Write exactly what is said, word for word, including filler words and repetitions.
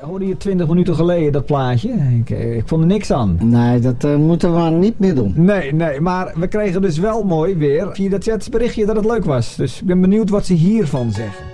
hoorde je twintig minuten geleden dat plaatje? Ik, ik vond er niks aan. Nee, dat uh, moeten we maar niet meer doen. Nee, nee, maar we kregen dus wel mooi weer via dat chats berichtje dat het leuk was. Dus ik ben benieuwd wat ze hiervan zeggen.